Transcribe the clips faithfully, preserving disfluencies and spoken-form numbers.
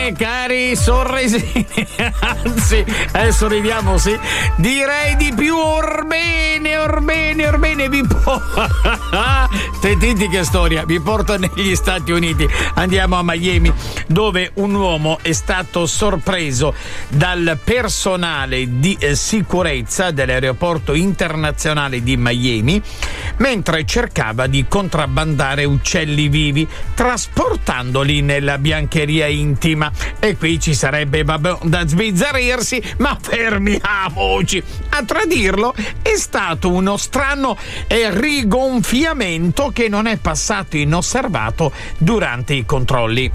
bene, cari sorresini. Anzi, adesso arriviamo, sì. Direi di più, orbene, orbene, orbene, vi po- Sentite che storia, vi porto negli Stati Uniti. Andiamo a Miami, dove un uomo è stato sorpreso dal personale di eh, sicurezza dell'aeroporto internazionale di Miami mentre cercava di contrabbandare uccelli vivi trasportandoli nella biancheria intima. E qui ci sarebbe vabbè, da sbizzarrirsi, ma fermiamoci. A tradirlo è stato uno strano eh, rigonfiamento che non è passato inosservato durante i controlli.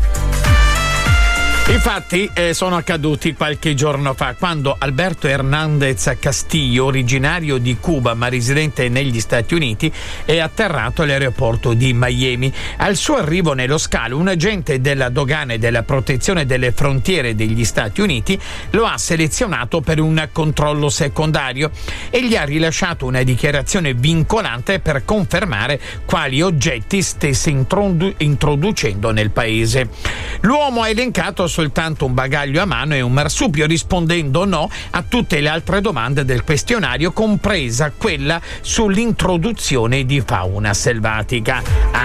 Infatti eh, sono accaduti qualche giorno fa, quando Alberto Hernandez Castillo, originario di Cuba ma residente negli Stati Uniti, è atterrato all'aeroporto di Miami. Al suo arrivo nello scalo, un agente della dogana e della protezione delle frontiere degli Stati Uniti lo ha selezionato per un controllo secondario e gli ha rilasciato una dichiarazione vincolante per confermare quali oggetti stesse introdu- introducendo nel paese. L'uomo ha elencato soltanto un bagaglio a mano e un marsupio, rispondendo no a tutte le altre domande del questionario, compresa quella sull'introduzione di fauna selvatica.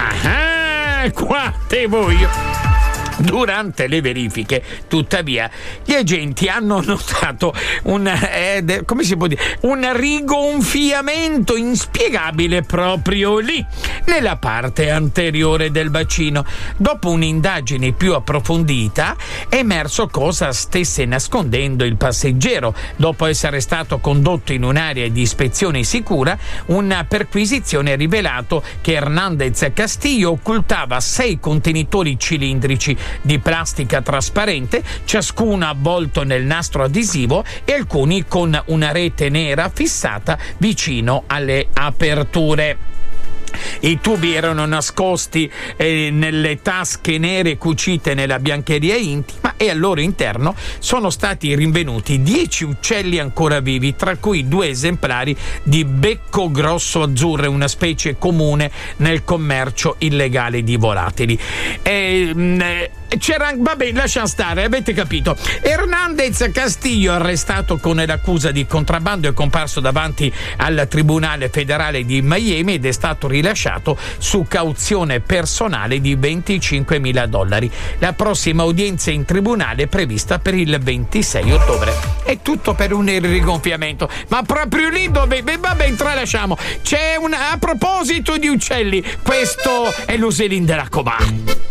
Ah, qua te voglio. Durante le verifiche, tuttavia, gli agenti hanno notato un, eh, come si può dire, un rigonfiamento inspiegabile proprio lì, nella parte anteriore del bacino. Dopo un'indagine più approfondita, è emerso cosa stesse nascondendo il passeggero. Dopo essere stato condotto in un'area di ispezione sicura, una perquisizione ha rivelato che Hernandez Castillo occultava sei contenitori cilindrici di plastica trasparente, ciascuno avvolto nel nastro adesivo e alcuni con una rete nera fissata vicino alle aperture. I tubi erano nascosti eh, nelle tasche nere cucite nella biancheria intima e al loro interno sono stati rinvenuti dieci uccelli ancora vivi, tra cui due esemplari di becco grosso azzurro, una specie comune nel commercio illegale di volatili. E, mh, C'era, vabbè, lascia stare, avete capito. Hernandez Castillo, arrestato con l'accusa di contrabbando, è comparso davanti al Tribunale federale di Miami ed è stato rilasciato su cauzione personale di venticinquemila dollari. La prossima udienza in tribunale è prevista per il ventisei ottobre. È tutto per un rigonfiamento, ma proprio lì dove, vabbè, tralasciamo. C'è un, a proposito di uccelli, questo è l'Uselin della Cobà.